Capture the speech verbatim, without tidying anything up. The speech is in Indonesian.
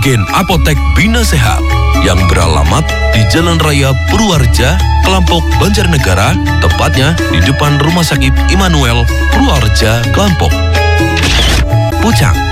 agen Apotek Bina Sehat yang beralamat di Jalan Raya Purwareja, Kelampok, Banjarnegara, tepatnya di depan Rumah Sakit Immanuel, Purwareja, Kelampok. Pucang,